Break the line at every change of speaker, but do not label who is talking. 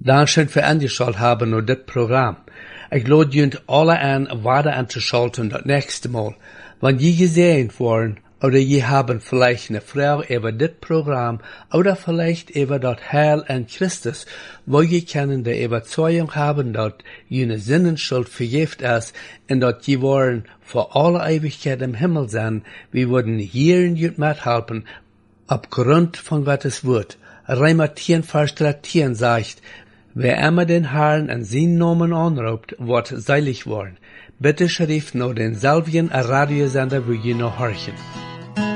Dankeschön für angeschaut haben nur das Programm. Ich lade junt alle an, weiter anzuschalten das nächste Mal. Wenn je gesehen worden, oder je haben vielleicht eine Frage über das Programm, oder vielleicht über das Heil an Christus, wo je können die Überzeugung haben, dass jene Sinnenschuld vergift ist, und dass je wollen vor alle Ewigkeit im Himmel sein, wir würden hier in jut mithelfen, aufgrund von Gottes Wort. Römer 10, Vers 13 sagt, wer immer den Herrn an seinen Namen anruft, wird seilig worden. Bitte schrift nur denselben Radiosender, wo je noch horchen.